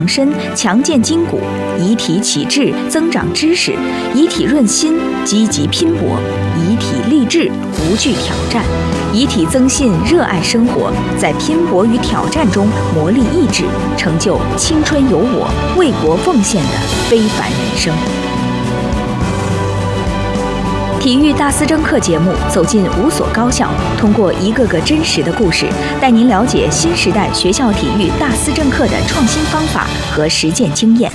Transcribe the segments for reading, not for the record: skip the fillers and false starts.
身，强健筋骨，以体启智，增长知识；以体润心，积极拼搏；以体励志，不惧挑战；以体增信，热爱生活，在拼搏与挑战中磨砺意志，成就青春有我、为国奉献的非凡人生。体育大思政课节目走进5所高校，通过一个个真实的故事，带您了解新时代学校体育大思政课的创新方法和实践经验。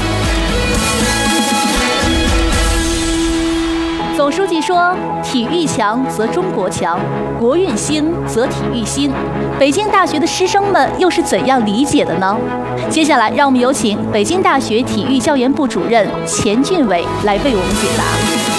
总书记说：“体育强则中国强，国运兴则体育兴。”北京大学的师生们又是怎样理解的呢？接下来，让我们有请北京大学体育教研部主任钱俊伟来为我们解答。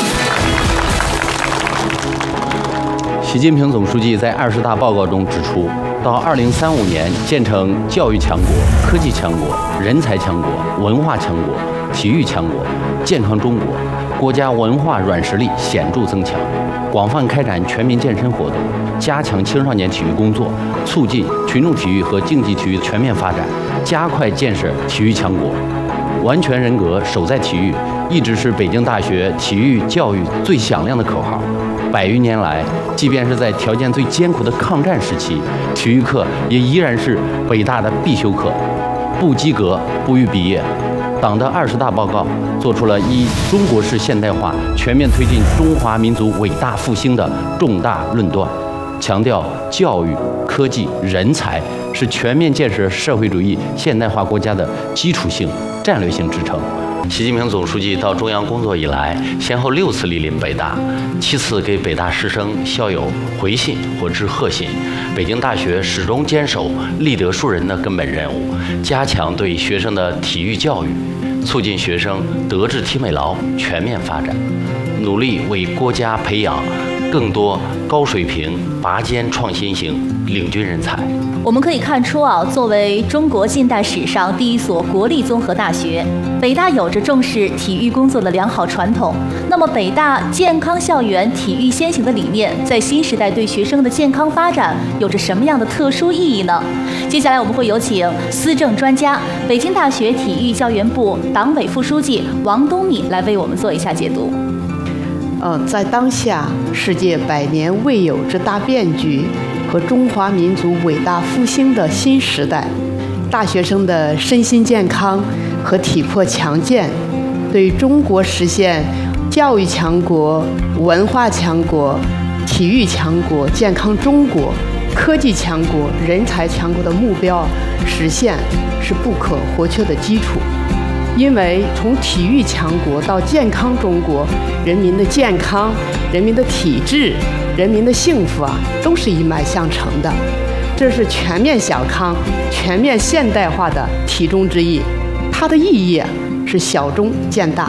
习近平总书记在20大报告中指出，到2035年建成教育强国、科技强国、人才强国、文化强国、体育强国、健康中国，国家文化软实力显著增强，广泛开展全民健身活动，加强青少年体育工作，促进群众体育和竞技体育全面发展，加快建设体育强国。完全人格守在体育，一直是北京大学体育教育最响亮的口号。100余年来，即便是在条件最艰苦的抗战时期，体育课也依然是北大的必修课，不及格不予毕业。党的20大报告做出了依中国式现代化全面推进中华民族伟大复兴的重大论断，强调教育、科技、人才是全面建设社会主义现代化国家的基础性、战略性支撑。习近平总书记到中央工作以来，先后6次莅临北大，7次给北大师生校友回信或致贺信。北京大学始终坚守立德树人的根本任务，加强对学生的体育教育，促进学生德智体美劳全面发展，努力为国家培养更多高水平、拔尖创新型领军人才。 我们可以看出作为中国近代史上第一所国立综合大学，北大有着重视体育工作的良好传统。那么，北大健康校园、体育先行的理念，在新时代对学生的健康发展有着什么样的特殊意义呢？接下来我们会有请思政专家、北京大学体育教研部党委副书记王东敏来为我们做一下解读。 在当下世界100年未有之大变局和中华民族伟大复兴的新时代，大学生的身心健康和体魄强健，对中国实现教育强国、文化强国、体育强国、健康中国、科技强国、人才强国的目标实现是不可或缺的基础。因为从体育强国到健康中国，人民的健康、人民的体质、人民的幸福都是一脉相承的。这是全面小康、全面现代化的题中之意，它的意义是小中见大。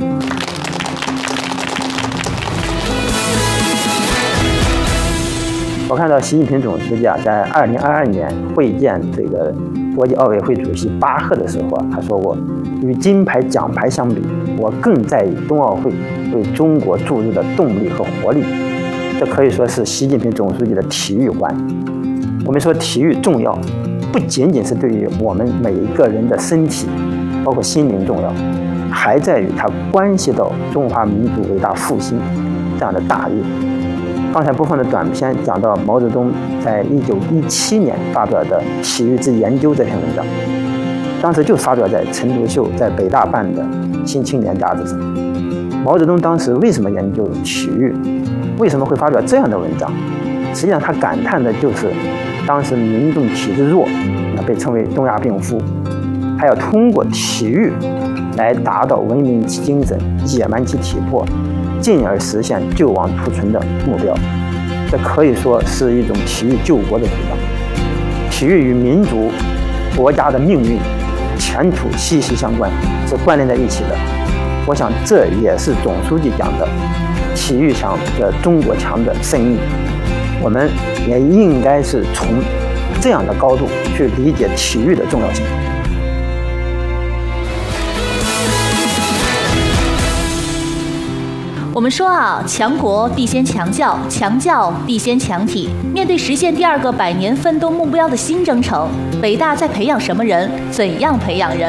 我看到习近平总书记在2022年会见这个国际奥委会主席巴赫的时候他说过，与金牌奖牌相比，我更在意冬奥会为中国注入的动力和活力。这可以说是习近平总书记的体育观。我们说体育重要，不仅仅是对于我们每一个人的身体，包括心灵重要，还在于它关系到中华民族伟大复兴这样的大业。刚才播放的短片讲到毛泽东在1917年发表的《体育之研究》这篇文章，当时就发表在陈独秀在北大办的《新青年》杂志上。毛泽东当时为什么研究体育？为什么会发表这样的文章？实际上他感叹的就是当时民众体质弱，被称为东亚病夫，他要通过体育来达到文明其精神、野蛮其体魄，进而实现救亡图存的目标。这可以说是一种体育救国的主张。体育与民族、国家的命运、前途息息相关，是关联在一起的。我想这也是总书记讲的体育强的中国强的深意。我们也应该是从这样的高度去理解体育的重要性。 我们说强国必先强教，强教必先强体。面对实现第2个100年奋斗目标的新征程，北大在培养什么人？怎样培养人？